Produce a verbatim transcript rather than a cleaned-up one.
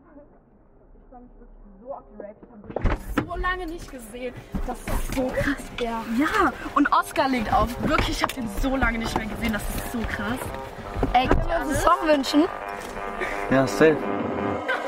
Ich freue mich wirklich so auf die Rave. Ich habe so lange nicht gesehen. Das ist so krass, ja. Ja, und Oscar legt auf. Wirklich, ich habe den so lange nicht mehr gesehen. Das ist so krass. Ey, kannst du uns einen Song wünschen? Ja, safe.